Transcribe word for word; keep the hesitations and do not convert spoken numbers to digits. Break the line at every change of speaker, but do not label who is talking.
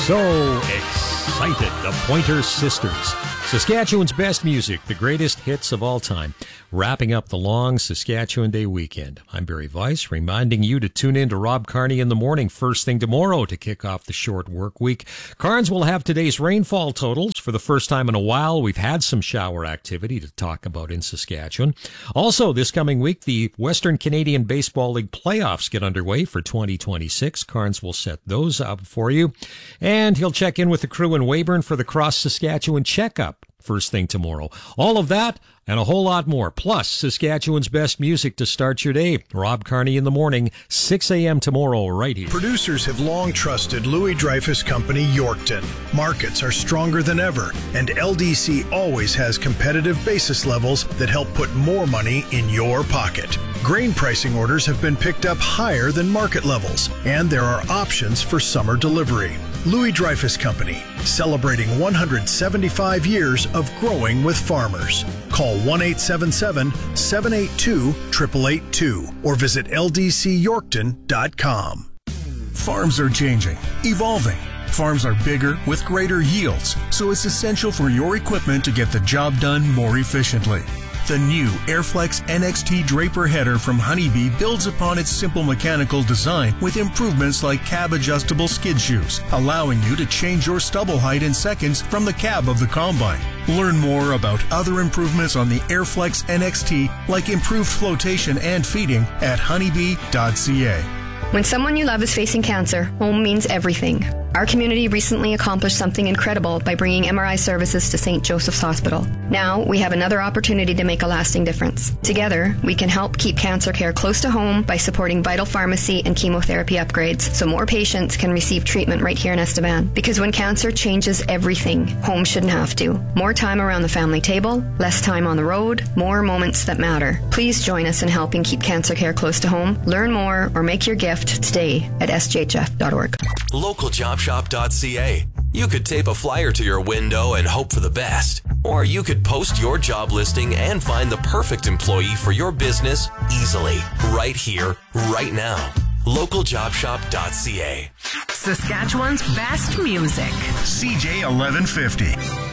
So excited. The Pointer Sisters. Saskatchewan's best music, the greatest hits of all time. Wrapping up the long Saskatchewan Day weekend. I'm Barry Weiss, reminding you to tune in to Rob Carney in the morning first thing tomorrow to kick off the short work week. Carnes will have today's rainfall totals. For the first time in a while, we've had some shower activity to talk about in Saskatchewan. Also, this coming week, the Western Canadian Baseball League playoffs get underway for twenty twenty-six. Carnes will set those up for you. And he'll check in with the crew in Weyburn for the Cross Saskatchewan Checkup first thing tomorrow. All of that and a whole lot more. Plus, Saskatchewan's best music to start your day. Rob Carney in the morning, six a.m. tomorrow, right here.
Producers have long trusted Louis Dreyfus Company Yorkton. Markets are stronger than ever, and L D C always has competitive basis levels that help put more money in your pocket. Grain pricing orders have been picked up higher than market levels, and there are options for summer delivery. Louis Dreyfus Company, celebrating one hundred seventy-five years of growing with farmers. Call one eight seven seven, seven eight two, eight eight eight two or visit L D C Yorkton dot com. Farms are changing, evolving. Farms are bigger with greater yields, so it's essential for your equipment to get the job done more efficiently. The new Airflex N X T Draper header from Honeybee builds upon its simple mechanical design with improvements like cab-adjustable skid shoes, allowing you to change your stubble height in seconds from the cab of the combine. Learn more about other improvements on the Airflex N X T, like improved flotation and feeding, at honeybee dot c a.
When someone you love is facing cancer, home means everything. Our community recently accomplished something incredible by bringing M R I services to Saint Joseph's Hospital. Now, we have another opportunity to make a lasting difference. Together, we can help keep cancer care close to home by supporting vital pharmacy and chemotherapy upgrades so more patients can receive treatment right here in Estevan. Because when cancer changes everything, home shouldn't have to. More time around the family table, less time on the road, more moments that matter. Please join us in helping keep cancer care close to home. Learn more or make your gift today at s j h f dot org.
local job shop dot c a. You could tape a flyer to your window and hope for the best. Or you could post your job listing and find the perfect employee for your business easily, right here, right now. local job shop dot c a.
Saskatchewan's best music.
C J eleven fifty.